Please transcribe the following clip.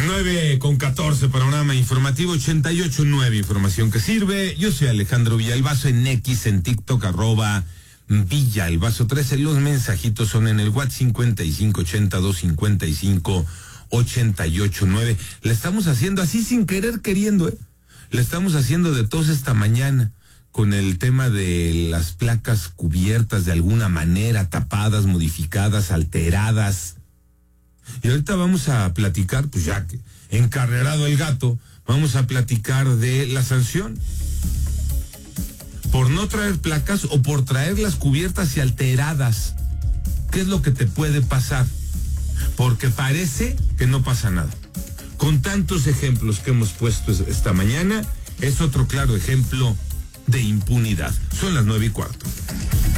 9:14, panorama informativo 88.9, información que sirve. Yo soy Alejandro Villalbazo en X, en TikTok, @Villalbazo13. Los mensajitos son en el WhatsApp 5580-255-889. Le estamos haciendo así sin querer queriendo, Le estamos haciendo de tos esta mañana con el tema de las placas cubiertas de alguna manera, tapadas, modificadas, alteradas. Y ahorita vamos a platicar, pues ya que encarrerado el gato, vamos a platicar de la sanción por no traer placas o por traerlas cubiertas y alteradas. ¿Qué es lo que te puede pasar? Porque parece que no pasa nada. Con tantos ejemplos que hemos puesto esta mañana, es otro claro ejemplo de impunidad. Son las 9:15.